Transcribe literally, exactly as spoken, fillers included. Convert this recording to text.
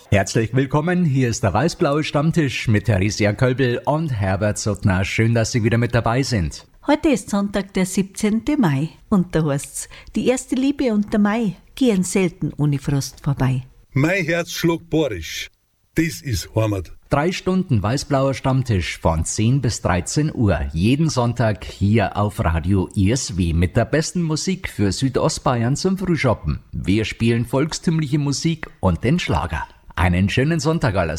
Herzlich willkommen, hier ist der Weiß-Blaue Stammtisch mit Theresia Kölbel und Herbert Suttner. Schön, dass Sie wieder mit dabei sind. Heute ist Sonntag, der siebzehnten Mai und da heißt's, die erste Liebe und der Mai gehen selten ohne Frost vorbei. Mein Herz schlägt borisch, das ist Heimat. Drei Stunden Weiß-Blauer Stammtisch von zehn bis dreizehn Uhr, jeden Sonntag hier auf Radio I S W mit der besten Musik für Südostbayern zum Frühschoppen. Wir spielen volkstümliche Musik und den Schlager. Einen schönen Sonntag alles.